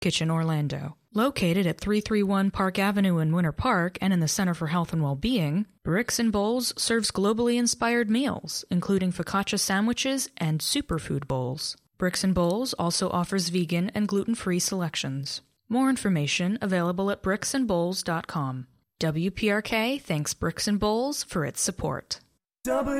Kitchen Orlando. Located at 331 Park Avenue in Winter Park and in the Center for Health and Well-Being, Bricks and Bowls serves globally inspired meals, including focaccia sandwiches and superfood bowls. Bricks and Bowls also offers vegan and gluten-free selections. More information available at bricksandbowls.com. WPRK thanks Bricks and Bowls for its support.